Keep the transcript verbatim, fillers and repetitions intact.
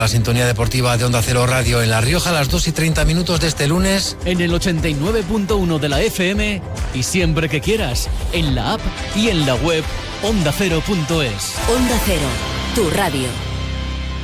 La sintonía deportiva de Onda Cero Radio en La Rioja a las dos y treinta minutos de este lunes. En el ochenta y nueve punto uno de la F M y siempre que quieras, en la app y en la web onda cero punto es. Onda Cero, tu radio.